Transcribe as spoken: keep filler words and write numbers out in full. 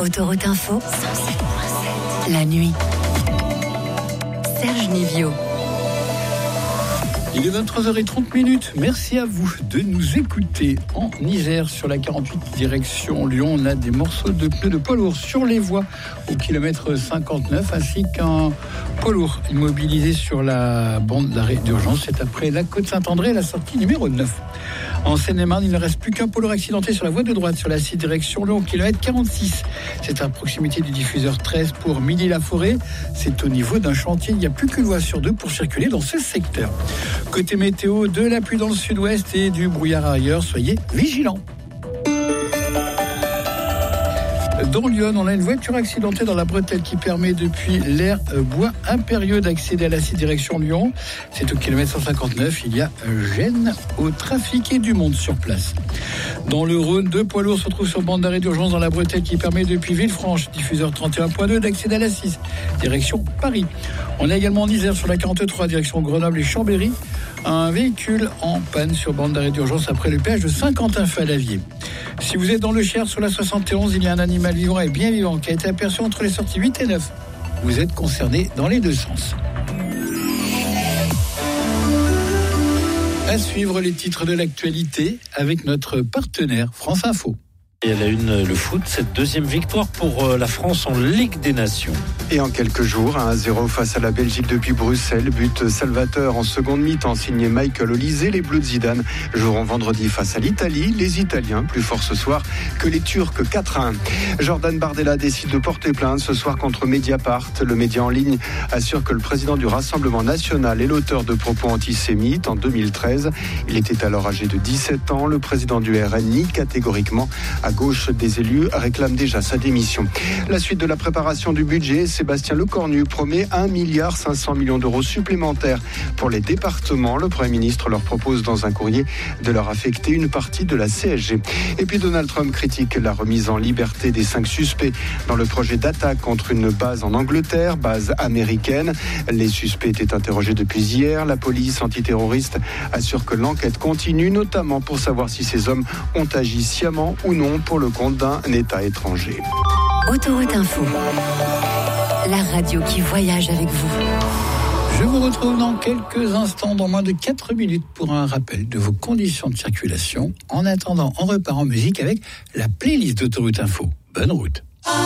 Autoroute Info, cent sept virgule sept. La nuit. Serge Nivio. Il est vingt-trois heures trente. Merci à vous de nous écouter. En Isère, sur la quarante-huit, direction Lyon, on a des morceaux de pneus de poids lourd sur les voies au kilomètre cinquante-neuf, ainsi qu'un poids lourd immobilisé sur la bande d'arrêt d'urgence. C'est après la Côte Saint-André, la sortie numéro neuf. En Seine-et-Marne, il ne reste plus qu'un poids lourd accidenté sur la voie de droite, sur la six direction Lyon, au kilomètre quarante-six. C'est à proximité du diffuseur treize pour Midi-la-Forêt. C'est au niveau d'un chantier. Il n'y a plus qu'une voie sur deux pour circuler dans ce secteur. Côté météo, de la pluie dans le sud-ouest et du brouillard ailleurs. Soyez vigilants. Dans Lyon, on a une voiture accidentée dans la bretelle qui permet depuis l'aire Bois Impérieux d'accéder à la six direction Lyon. C'est au kilomètre cent cinquante-neuf. Il y a gêne au trafic et du monde sur place. Dans le Rhône, deux poids lourds se trouvent sur bande d'arrêt d'urgence dans la bretelle qui permet depuis Villefranche, diffuseur trente et un point deux, d'accéder à la six direction Paris. On a également en Isère sur la quarante-trois direction Grenoble et Chambéry un véhicule en panne sur bande d'arrêt d'urgence après le péage de Saint-Quentin-Falavier. Si vous êtes dans le Cher sur la soixante et onze, il y a un animal vivant et bien vivant qui a été aperçu entre les sorties huit et neuf. Vous êtes concerné dans les deux sens. À suivre les titres de l'actualité avec notre partenaire France Info. Et à la une, le foot, cette deuxième victoire pour la France en Ligue des Nations. Et en quelques jours, un zéro face à la Belgique depuis Bruxelles. But salvateur en seconde mi-temps signé Michael Olise. Les Bleus de Zidane joueront vendredi face à l'Italie. Les Italiens plus forts ce soir que les Turcs, quatre à un. Jordan Bardella décide de porter plainte ce soir contre Mediapart. Le média en ligne assure que le président du Rassemblement national est l'auteur de propos antisémites en deux mille treize. Il était alors âgé de dix-sept ans. Le président du R N nie catégoriquement. À gauche des élus réclame déjà sa démission. La suite de la préparation du budget, Sébastien Lecornu promet un milliard cinq cents millions d'euros supplémentaires pour les départements. Le Premier ministre leur propose dans un courrier de leur affecter une partie de la C S G. Et puis Donald Trump critique la remise en liberté des cinq suspects dans le projet d'attaque contre une base en Angleterre, base américaine. Les suspects étaient interrogés depuis hier. La police antiterroriste assure que l'enquête continue, notamment pour savoir si ces hommes ont agi sciemment ou non pour le compte d'un État étranger. Autoroute Info, la radio qui voyage avec vous. Je vous retrouve dans quelques instants, dans moins de quatre minutes, pour un rappel de vos conditions de circulation. En attendant, on repart en musique avec la playlist d'Autoroute Info. Bonne route.